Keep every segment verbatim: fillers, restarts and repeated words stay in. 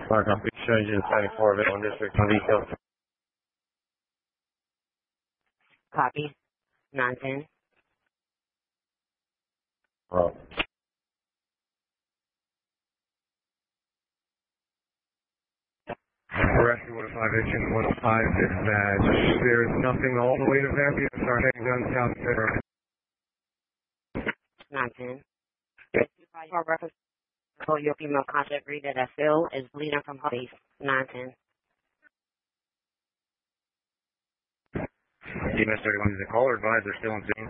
Mark, I'm Engine seventy-four of it on District Vehicle. Copy. nine ten. Oh. Rescue one five engine one five dispatch. There is nothing all the way to there. You start heading down South Center. nine ten. For reference, call your female contact reader that Phil is bleeding from her face. nine ten. E M S thirty-one is a caller advisor still on Zoom.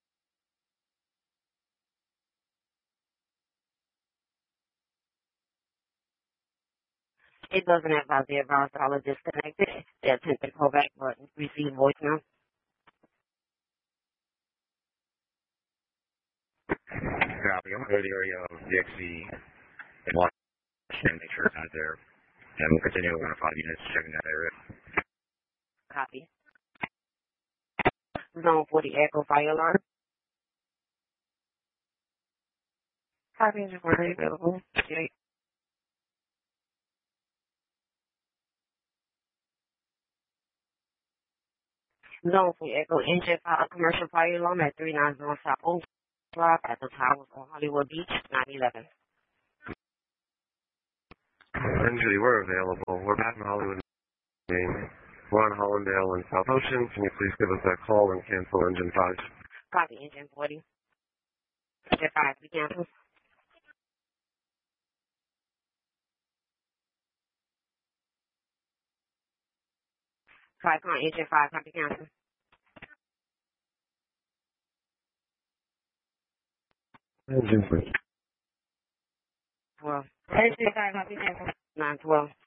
It doesn't advise the advised call is disconnected. They attempt to call back but receive voicemail. Copy. I'm going to go to the area of the X C and watch and make sure it's not there. And we'll continue in five minutes checking that area. Copy. Zone forty Echo Fire Alarm. Copy is already available. Okay. Zone forty Echo Engine Fire Commercial Fire Alarm at three nine zero South Oak Drive at the Towers on Hollywood Beach, nine eleven. Essentially, we're available. We're back in Hollywood. We're on Hollandale and South Ocean. Can you please give us that call and cancel engine five? Copy, engine forty. Engine five, we cancel. Five, on engine five, copy, cancel. Engine three. twelve. Engine five, copy, cancel. nine twelve.